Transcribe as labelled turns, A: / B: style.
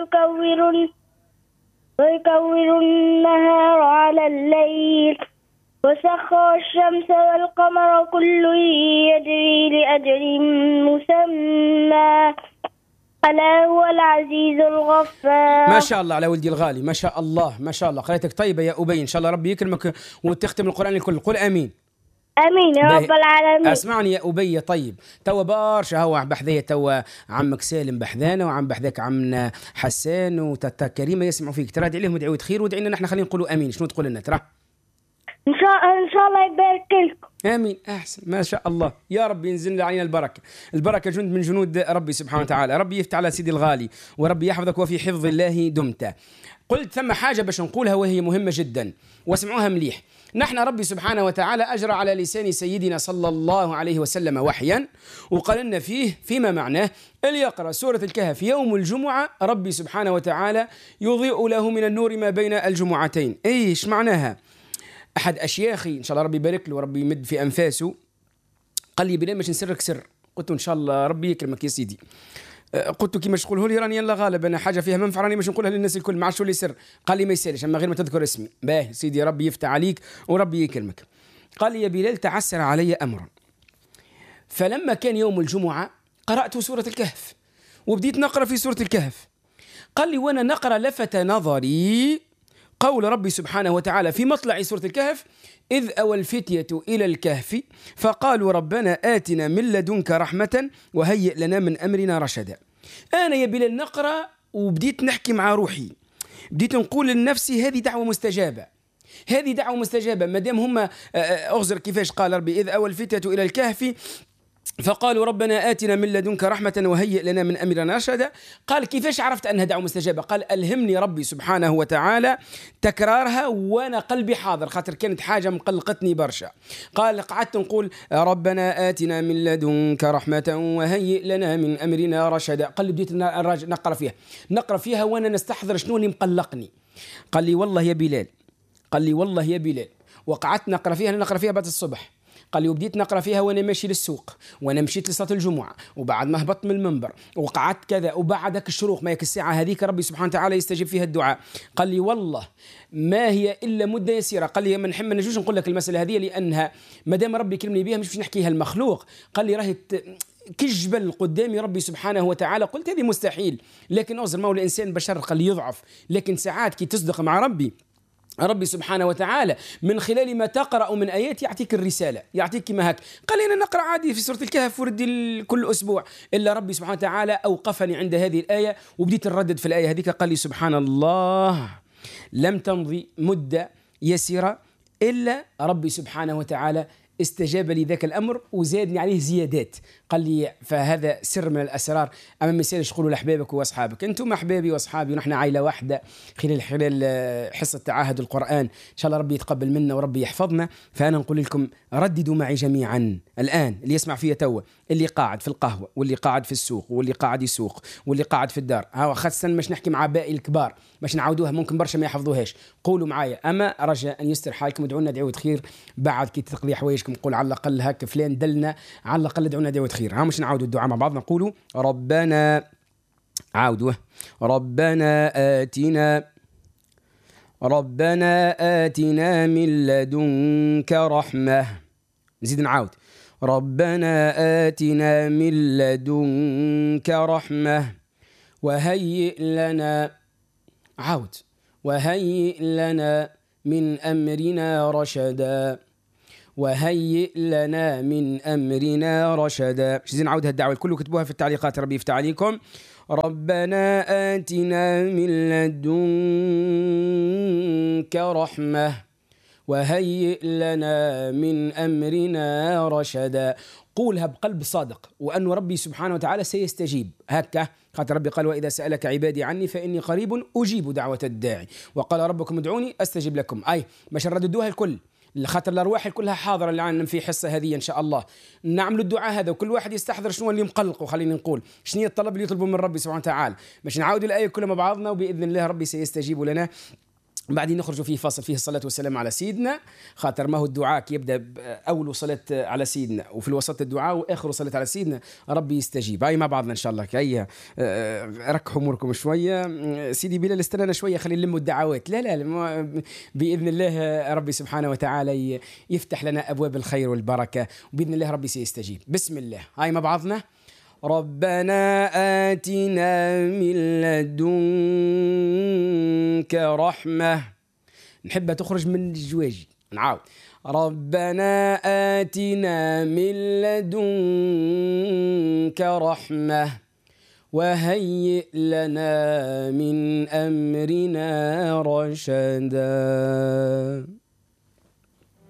A: ويكور النهار على الليل وسخر الشمس والقمر كل يجري لأجل مسمى ألا هو العزيز الغفار.
B: ما شاء الله على ولدي الغالي، ما شاء الله ما شاء الله، قراءتك طيبة يا أبي، إن شاء الله ربي يكرمك وتختم القرآن الكل. قل آمين.
A: آمين يا رب العالمين.
B: اسمعني يا أبي. طيب توا برشا هو بحذايا توا عمك سالم بحذانا وعم بحذاك عمنا حسان وتتا كريمة يسمعوا فيك، ترى ادعي لهم دعوة خير وادعي لنا نحن، خلينا نقولوا آمين. شنو تقول لنا ترى؟
A: إن شاء الله يبارك لكم.
B: آمين. أحسن ما شاء الله، يا رب ينزل علينا البركة. البركة جند من جنود ربي سبحانه وتعالى. ربي يفتح على سيدي الغالي وربي يحفظك وفي حفظ الله دمت. قلت ثم حاجة باش نقولها وهي مهمة جدا واسمعوها مليح. نحن ربي سبحانه وتعالى أجرى على لسان سيدنا صلى الله عليه وسلم وحيا وقال لنا فيه فيما معناه اللي يقرأ سورة الكهف يوم الجمعة ربي سبحانه وتعالى يضيء له من النور ما بين الجمعتين. إيش معناها؟ أحد أشياخي إن شاء الله ربي يبارك له وربي يمد في أنفاسه قال لي بلا مش نسرك سر. قلت له إن شاء الله ربي يكرمك يا سيدي. قلت له كيما تقوله لي راني يلا غالب أنا حاجة فيها منفعة راني مش نقولها للناس الكل، ما عرفش لي سر. قال لي ما يسالش أما غير ما تذكر اسمي. باه سيدي ربي يفتح عليك وربي يكرمك. قال لي يا بلال تعسر علي أمر، فلما كان يوم الجمعة قرأت سورة الكهف وبديت نقرأ في سورة الكهف. قال لي وأنا نقرأ لفت نظري قول ربي سبحانه وتعالى في مطلع سورة الكهف إذ أوى الفتية إلى الكهف فقالوا ربنا آتنا من لدنك رحمة وهيئ لنا من أمرنا رشدا. أنا يا بلال نقرأ وبديت نحكي مع روحي، بديت نقول لنفسي هذه دعوة مستجابة، هذه دعوة مستجابة مادام هم أغزر كيفاش قال ربي إذ أوى الفتية إلى الكهف فقالوا ربنا آتنا من لدنك رحمة وهيئ لنا من أمرنا رشدا. قال كيفاش عرفت أنها دعوة مستجابة؟ قال ألهمني ربي سبحانه وتعالى تكرارها وأنا قلبي حاضر، خاطر كانت حاجة مقلقتني برشا. قال قعدت نقول ربنا آتنا من لدنك رحمة وهيئ لنا من أمرنا رشدا. قال لي بديت نقرأ فيها وأنا نستحضر شنو اللي مقلقني. قال لي والله يا بلال وقعدت نقرأ فيها بعد الصبح. قال لي وبديت نقرأ فيها وأنا ماشي للسوق وأنا مشيت لصلاة الجمعة وبعد ما هبطت من المنبر وقعدت كذا وبعدك الشروق ما يك الساعة هذيك ربي سبحانه وتعالى يستجيب فيها الدعاء. قال لي والله ما هي إلا مدة يسيرة. قال لي ما نجوش نقول لك المسألة هذه لأنها ما دام ربي كلمني بها مش نحكيها المخلوق. قال لي راهي كجبل قدامي ربي سبحانه وتعالى. قلت هذه مستحيل، لكن أوزر ما هو الإنسان بشر قال لي يضعف، لكن ساعات كي تصدق مع ربي سبحانه وتعالى من خلال ما تقرأ من آيات يعطيك الرسالة، يعطيك كما هك. قال لي أنا نقرأ عادي في سورة الكهف وردي كل أسبوع، إلا ربي سبحانه وتعالى أوقفني عند هذه الآية وبديت نردد في الآية هذيك. قال لي سبحان الله لم تمضي مدة يسيرة إلا ربي سبحانه وتعالى استجاب لي ذاك الأمر وزادني عليه زيادات. قال لي فهذا سر من الأسرار. أما مثال تقولوا لأحبابك وأصحابك أنتم أحبابي وأصحابي ونحن عائلة واحدة خلال حصة تعاهد القرآن إن شاء الله ربي يتقبل منا وربي يحفظنا. فأنا نقول لكم رددوا معي جميعا الآن، اللي يسمع فيها توا، اللي قاعد في القهوة واللي قاعد في السوق واللي قاعد يسوق واللي قاعد في الدار، خاصة مش نحكي مع باقي الكبار باش نعودوها ممكن برشا ما يحفظوهاش. قولوا معايا أما رجاء أن يستر حالكم ودعونا دعوة خير بعد كي تقضي حوايجكم. نقول على الأقل هك فلان دلنا، على الأقل دعونا دعوة خير. مش نعودوا الدعاء مع بعض. نقولوا ربنا عودوا ربنا آتنا من لدنك رحمة. نزيد نعاود ربنا آتنا من لدنك رحمة وهيئ لنا من أمرنا رشدا. زين نعاودها الدعوة الكل كتبوها في التعليقات ربي يفتح عليكم. ربنا آتنا من لدنك رحمة وهيئ لنا من أمرنا رشدا. قولها بقلب صادق وأن ربي سبحانه وتعالى سيستجيب هكا، خاطر ربي قال وإذا سألك عبادي عني فإني قريب أجيب دعوة الداعي وقال ربكم ادعوني أستجب لكم. باش نرددوها الكل خاطر الأرواح كلها حاضرة الآن في حصة هذه إن شاء الله. نعملوا الدعاء هذا وكل واحد يستحضر شنو اللي مقلق، وخلينا نقول شنو الطلب اللي يطلبه من ربي سبحانه وتعالى باش نعاود الآية كلها مع بعضنا وبإذن الله ربي سيستجيب لنا بعدين نخرج فيه فاصل فيه الصلاة والسلام على سيدنا، خاطر ما هو الدعاء يبدأ أول صلاة على سيدنا وفي الوسط الدعاء وآخر صلاة على سيدنا ربي يستجيب. هاي مع بعضنا إن شاء الله. كي ركحوا أموركم شوية. سيدي بلال استنانا شوية، خلي نلموا الدعوات. لا بإذن الله ربي سبحانه وتعالى يفتح لنا أبواب الخير والبركة، وبإذن الله ربي سيستجيب. بسم الله. هاي مع بعضنا. ربنا آتنا من لدنك رحمة. نحبها تخرج من الجواجي. نعاود. ربنا آتنا من لدنك رحمة وهيئ لنا من أمرنا رشدا.